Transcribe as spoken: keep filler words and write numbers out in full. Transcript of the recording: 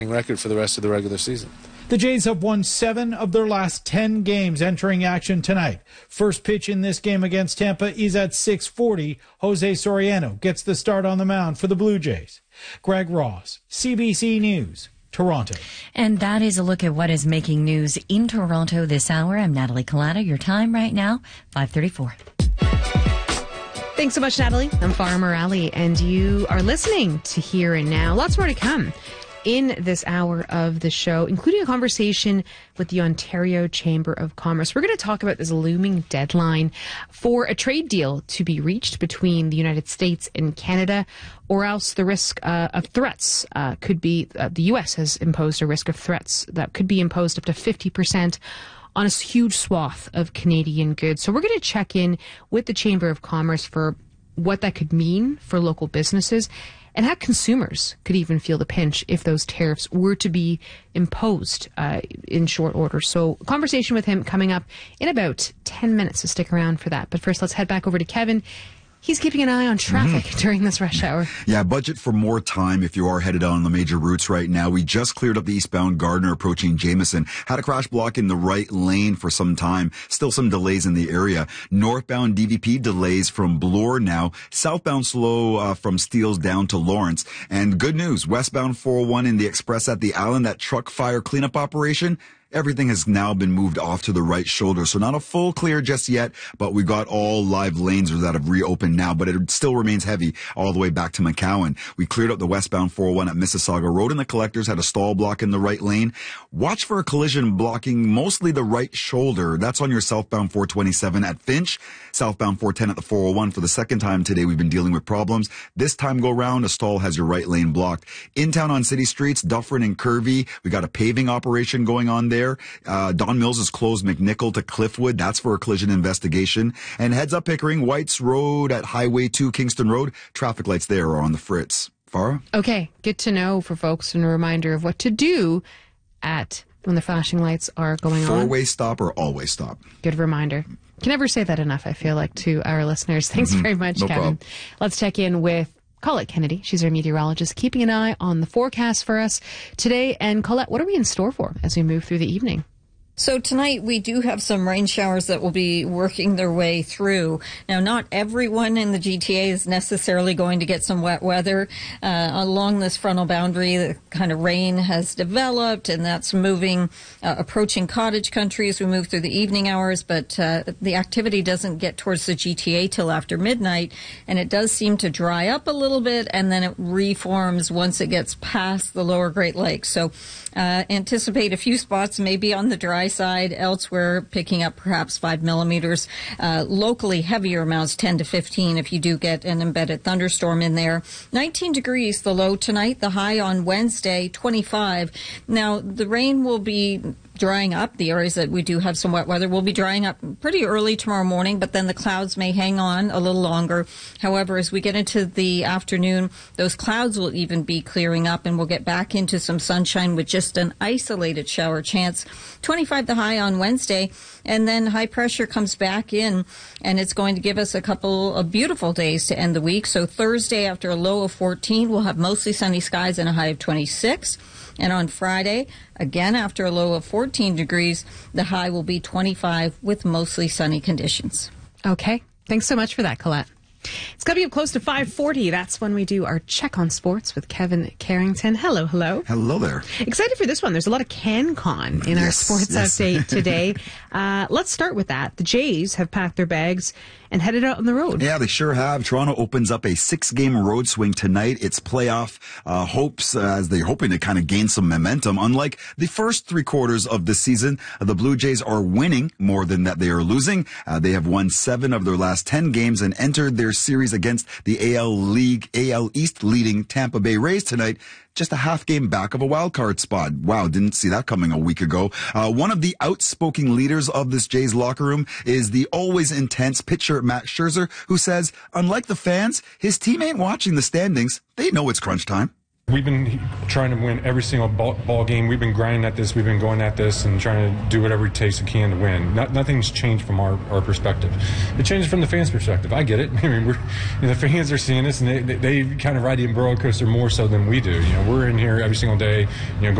record for the rest of the regular season. The Jays have won seven of their last ten games entering action tonight. First pitch in this game against Tampa is at six forty. Jose Soriano gets the start on the mound for the Blue Jays. Greg Ross, C B C News, Toronto. And that is a look at what is making news in Toronto this hour. I'm Natalie Collada. Your time right now, five thirty-four. Thanks so much, Natalie. I'm Farah Morali, and you are listening to Here and Now. Lots more to come in this hour of the show, including a conversation with the Ontario Chamber of Commerce. We're going to talk about this looming deadline for a trade deal to be reached between the United States and Canada, or else the risk uh, of threats uh, could be, uh, the U S has imposed a risk of threats that could be imposed up to fifty percent on a huge swath of Canadian goods. So we're going to check in with the Chamber of Commerce for what that could mean for local businesses, and how consumers could even feel the pinch if those tariffs were to be imposed uh, in short order. So a conversation with him coming up in about ten minutes, so stick around for that. But first, let's head back over to Kevin. He's keeping an eye on traffic mm-hmm. during this rush hour. Yeah, budget for more time if you are headed on the major routes right now. We just cleared up the eastbound Gardner approaching Jameson. Had a crash block in the right lane for some time. Still some delays in the area. Northbound D V P delays from Bloor now. Southbound slow uh, from Steeles down to Lawrence. And good news, westbound four oh one in the Express at the Island, that truck fire cleanup operation, everything has now been moved off to the right shoulder. So not a full clear just yet, but we got all live lanes that have reopened now, but it still remains heavy all the way back to McCowan. We cleared up the westbound four oh one at Mississauga Road, and the collectors had a stall block in the right lane. Watch for a collision blocking mostly the right shoulder. That's on your southbound four twenty-seven at Finch. Southbound four ten at the four oh one. For the second time today, we've been dealing with problems. This time go round, a stall has your right lane blocked. In town on city streets, Dufferin and Curvey, we got a paving operation going on there. Uh, Don Mills has closed McNichol to Cliffwood. That's for a collision investigation. And heads up Pickering, Whites Road at Highway two, Kingston Road. Traffic lights there are on the fritz. Farah? Okay, good to know for folks, and a reminder of what to do at when the flashing lights are going Four on. Four-way stop or always stop. Good reminder. Can never say that enough, I feel like, to our listeners. Thanks mm-hmm. very much, no Kevin. Problem. Let's check in with Colette Kennedy. She's our meteorologist, keeping an eye on the forecast for us today. And Colette, what are we in store for as we move through the evening? So tonight we do have some rain showers that will be working their way through. Now, not everyone in the G T A is necessarily going to get some wet weather. Uh, along this frontal boundary, the kind of rain has developed, and that's moving, uh, approaching cottage country as we move through the evening hours. But uh, the activity doesn't get towards the G T A till after midnight, and it does seem to dry up a little bit, and then it reforms once it gets past the lower Great Lakes. So uh, anticipate a few spots maybe on the dry side, elsewhere picking up perhaps five millimeters. Uh, locally heavier amounts, ten to fifteen if you do get an embedded thunderstorm in there. nineteen degrees the low tonight, the high on Wednesday, twenty-five. Now, the rain will be drying up. The areas that we do have some wet weather will be drying up pretty early tomorrow morning, but then the clouds may hang on a little longer. However, as we get into the afternoon, those clouds will even be clearing up, and we'll get back into some sunshine with just an isolated shower chance. twenty-five the high on Wednesday, and then high pressure comes back in, and it's going to give us a couple of beautiful days to end the week. So Thursday, after a low of fourteen, we'll have mostly sunny skies and a high of twenty-six. And on Friday, again, after a low of fourteen degrees, the high will be twenty-five with mostly sunny conditions. Okay. Thanks so much for that, Colette. It's coming up close to five forty. That's when we do our check on sports with Kevin Carrington. Hello, hello. Hello there. Excited for this one. There's a lot of CanCon in yes, our sports yes. update today. Uh, let's start with that. The Jays have packed their bags and headed out on the road. Yeah, they sure have. Toronto opens up a six-game road swing tonight. It's playoff uh, hopes uh, as they're hoping to kind of gain some momentum. Unlike the first three quarters of the season, uh, the Blue Jays are winning more than that they are losing. Uh, they have won seven of their last ten games and entered their series against the A L League, A L East leading Tampa Bay Rays tonight, just a half game back of a wild card spot. Wow, didn't see that coming a week ago. Uh, one of the outspoken leaders of this Jays locker room is the always intense pitcher Matt Scherzer, who says, unlike the fans, his team ain't watching the standings. They know it's crunch time. We've been trying to win every single ball, ball game. We've been grinding at this. We've been going at this and trying to do whatever it takes we can to win. Not, nothing's changed from our, our perspective. It changes from the fans' perspective. I get it. I mean, we're, you know, the fans are seeing this, and they, they, they kind of ride the roller coaster more so than we do. You know, we're in here every single day, you know,